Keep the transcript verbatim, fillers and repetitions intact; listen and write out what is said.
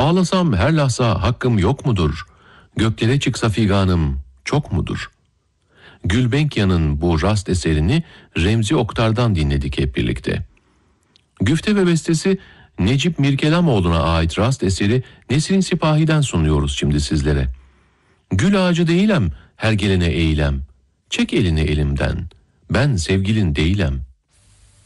Ağlasam her lahza hakkım yok mudur? Göklere çıksa figanım çok mudur? Gülbenkian'ın bu rast eserini Remzi Oktar'dan dinledik hep birlikte. Güfte ve bestesi Necip Mirkelamoğlu'na ait rast eseri Nesrin Sipahi'den sunuyoruz şimdi sizlere. Gül ağacı değilem, her gelene eğilem. Çek elini elimden, ben sevgilin değilem.